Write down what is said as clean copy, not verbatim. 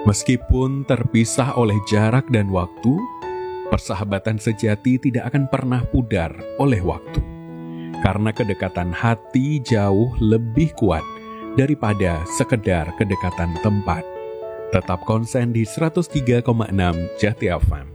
Meskipun terpisah oleh jarak dan waktu, persahabatan sejati tidak akan pernah pudar oleh waktu. Karena kedekatan hati jauh lebih kuat daripada sekedar kedekatan tempat. Tetap konsen di 103,6 Jati FM.